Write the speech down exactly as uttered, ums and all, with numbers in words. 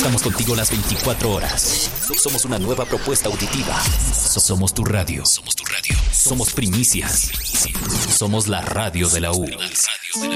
Estamos contigo las veinticuatro horas. Somos una nueva propuesta auditiva. Somos tu radio. Somos tu radio. Somos primicias. Somos la radio de la U.